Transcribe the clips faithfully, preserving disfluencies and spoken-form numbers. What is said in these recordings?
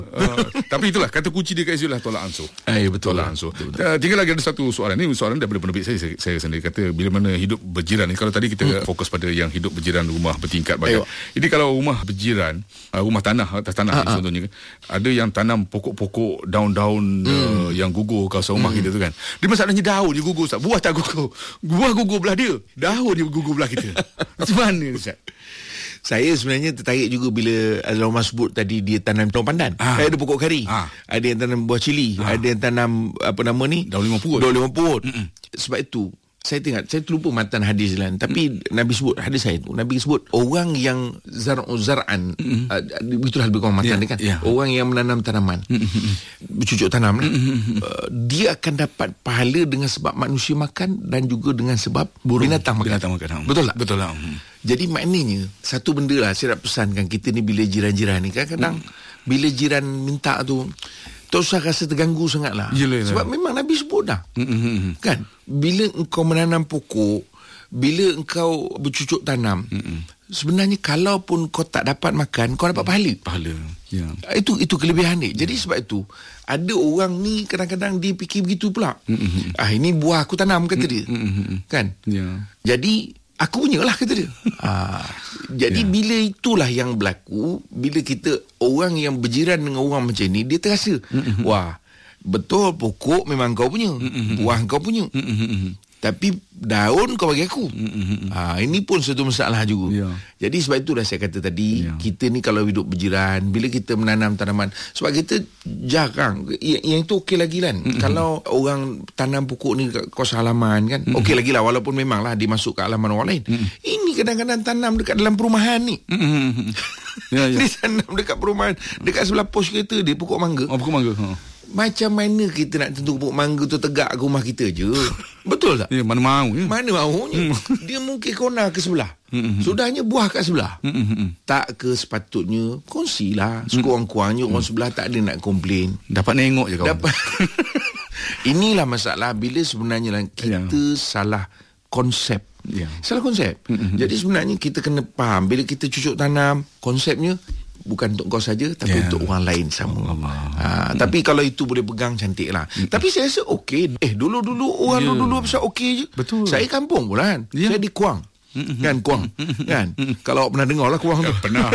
Uh, tapi itulah kata kunci dia kat situ lah tolak ansur. Eh, betul tolak lah. ansur. Uh, tinggal lagi ada satu soalan ni, soalan daripada penerbit saya, saya saya sendiri kata bila mana hidup berjiran ni, kalau tadi kita hmm. fokus pada yang hidup berjiran rumah bertingkat bagai. Ini kalau rumah berjiran, uh, rumah tanah atas tanah Ha-ha. contohnya, ada yang tanam pokok-pokok daun-daun hmm. uh, yang gugur kawasan rumah hmm. kita tu kan. Dia masalahnya daun je gugur Ustaz. Buah tak gugur. Buah gugur belah dia. Daun dia gugur belah kita. Macam mana Ustaz? Saya sebenarnya tertarik juga bila Azlan Umar sebut tadi dia tanam daun pandan. Ah. Ada pokok kari. Ah. Ada yang tanam buah cili. Ah. Ada yang tanam apa nama ni? Daun limau purut. Daun limau purut. Mm-mm. Sebab itu saya tengok, saya terlupa matan hadis lain. Tapi mm. Nabi sebut, hadis saya tu, Nabi sebut orang yang zar'u zar'an, uh, begitulah lebih kurang matan yeah, dia kan. Yeah. Orang yang menanam tanaman, bercucuk tanam lah. Uh, dia akan dapat pahala dengan sebab manusia makan dan juga dengan sebab burung, binatang makan. Binatang makan. Betul tak? Betul lah. Jadi maknanya satu benda lah saya nak pesankan kita ni bila jiran-jiran ni kadang-kadang hmm. bila jiran minta tu tak usah rasa terganggu sangat lah. Yelah, sebab yelah. memang Nabi sebut dah. Mm-hmm. Kan? Bila engkau menanam pokok, bila engkau bercucuk tanam, mm-hmm. sebenarnya kalaupun kau tak dapat makan, kau dapat pahala. Pahala. Ya. Itu itu kelebihan dia. Jadi sebab itu ada orang ni kadang-kadang dia fikir begitu pula. Mm-hmm. Ah ini buah aku tanam kata dia. Mm-hmm. Kan? Ya. Jadi aku punya lah kata dia. ha, jadi yeah. bila itulah yang berlaku, bila kita orang yang berjiran dengan orang macam ni, dia terasa mm-hmm. wah, betul pokok memang kau punya, mm-hmm. buah kau punya, mm-hmm. tapi daun kau bagi aku. Mm-hmm. ha, ini pun satu masalah juga. Yeah. Jadi sebab itulah saya kata tadi, yeah. kita ni kalau hidup berjiran, bila kita menanam tanaman, sebab kita jarang yang, yang itu okey lagi kan. Mm-hmm. Kalau orang tanam pokok ni kat kawasan halaman kan, mm-hmm. okey lagi lah, walaupun memanglah dia masuk ke halaman orang lain. Mm-hmm. Ini kadang-kadang tanam dekat dalam perumahan ni. Mm-hmm. yeah, yeah. Dia tanam dekat perumahan, dekat sebelah pos kereta dia pokok mangga. Oh, pokok mangga. Ha. Macam mana kita nak tentu pokok mangga tu tegak ke rumah kita je? Betul tak? Ya, mana mahu ya. Mana mahunya? Mm. Dia mungkin corner ke sebelah. Mm-hmm. Sudahnya buah kat sebelah. Mm-hmm. Tak ke sepatutnya kongsilah. Sekurang-kurangnya mm. orang sebelah tak ada nak komplain. Dapat nengok je kawan. Dapat. Inilah masalah bila sebenarnya lah kita yeah. salah konsep. Yeah. Salah konsep. Mm-hmm. Jadi sebenarnya kita kena faham bila kita cucuk tanam, konsepnya bukan untuk kau saja, tapi yeah. untuk orang lain sama. Oh, ha, hmm. Tapi kalau itu boleh pegang, cantik lah. Hmm. Tapi saya rasa okey. Eh dulu-dulu orang yeah. dulu-dulu pasal okey je. Betul. Saya kampung pula kan. Yeah. Saya di Kuang. Mm-hmm. Kan Kuang. Kan. Kalau pernah dengar lah Kuang tu. Pernah.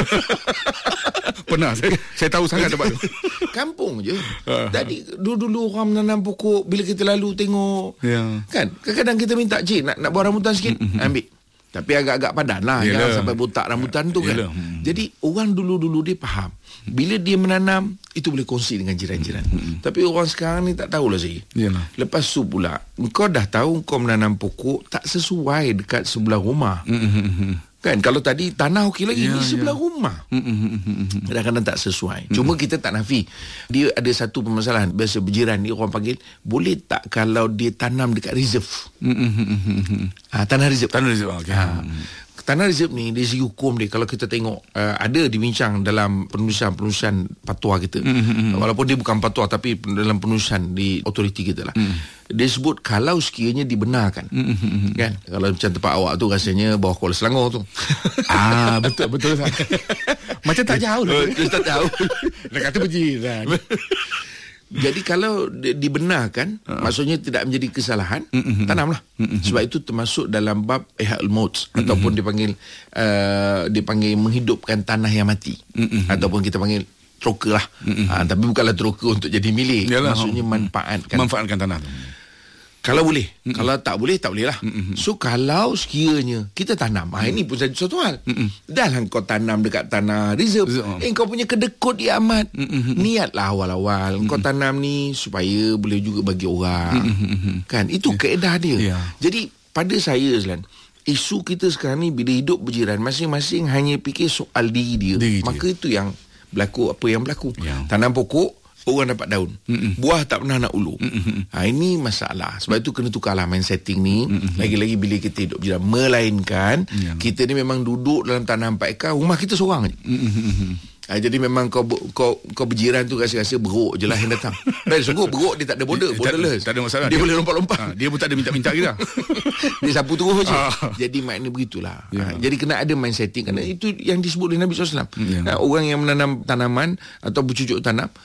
Pernah. Saya, saya tahu sangat tempat tu. Kampung je. Jadi dulu-dulu orang menanam pokok, bila kita lalu tengok. Yeah. Kan. Kadang-kadang kita minta, cik nak, nak buah rambutan sikit. Mm-hmm. Ambil. Tapi agak-agak padan lah. Yelah. Jangan sampai botak rambutan tu kan. Yelah. Jadi orang dulu-dulu dia faham. Bila dia menanam, itu boleh kongsi dengan jiran-jiran. Hmm. Tapi orang sekarang ni tak tahulah saya. Yelah. Lepas tu pula, kau dah tahu kau menanam pokok tak sesuai dekat sebelah rumah. Hmm. Kan, kalau tadi tanah okey lagi, yeah, ni sebelah yeah. rumah. Mm-hmm. Kadang-kadang tak sesuai. Mm-hmm. Cuma kita tak nafi. Dia ada satu permasalahan. Biasa berjiran ni orang panggil, boleh tak kalau dia tanam dekat reserve? Mm-hmm. Ha, tanah reserve. Tanah reserve, okey. Ha. Tanah reserve ni, dari segi hukum dia, kalau kita tengok, uh, ada dibincang dalam penulisan-penulisan patwa kita. Mm-hmm. Walaupun dia bukan patwa, tapi dalam penulisan di autoriti kita lah. Mm. Dia sebut kalau sekiranya dibenarkan. Mm-hmm. Kan? Kalau macam tempat awak tu rasanya bawah Kuala Selangor tu. Ah, betul betul. Macam tak jauh lah. Tak jauh. Nak kata berjiran. Jadi kalau dibenarkan, uh-huh. maksudnya tidak menjadi kesalahan, uh-huh. tanamlah. Uh-huh. Sebab itu termasuk dalam bab Ihya'ul Maut, uh-huh. ataupun dipanggil uh, dipanggil menghidupkan tanah yang mati, uh-huh. ataupun kita panggil troka lah. Uh-huh. Ha, tapi bukanlah troka untuk jadi milik. Yalah, maksudnya manfaatkan manfaatkan tanah tu. Kalau boleh. Mm-mm. Kalau tak boleh, tak boleh lah. Mm-mm. So, kalau sekiranya kita tanam, mm-mm. ha, ini pun satu hal. Mm-mm. Dah lah kau tanam dekat tanah reserve. Oh. Eh, kau punya kedekut dia amat. Mm-mm. Niatlah awal-awal. Mm-mm. Kau tanam ni supaya boleh juga bagi orang. Mm-mm. Kan? Itu yeah. kaedah dia. Yeah. Jadi, pada saya, Zlan, isu kita sekarang ni, bila hidup berjiran, masing-masing hanya fikir soal diri dia. Diri Maka dia. Itu yang berlaku, apa yang berlaku. Yeah. Tanam pokok, orang dapat daun. Mm-mm. Buah tak pernah nak ulu. Ha, ini masalah. Sebab itu kena tukarlah main setting ni. Mm-mm. Lagi-lagi bila kita hidup berjiran. Melainkan yeah. kita ni memang duduk dalam tanah empat ekar, rumah kita seorang je. Mm-mm. Ha, jadi memang kau kau kau berjiran tu rasa-rasa beruk je lah yang datang. Dan sungguh beruk dia tak ada border, borderless. Tak, tak ada masalah. Dia, dia boleh lompat-lompat. Ha, dia pun tak ada minta-minta kita. Dia sapu terus je. Ha. Jadi makna begitulah. Ya. Ha, jadi kena ada main setting. Kerana itu yang disebut oleh Nabi sallallahu alaihi wasallam. Ya. Ha, orang yang menanam tanaman atau bercucuk tanam,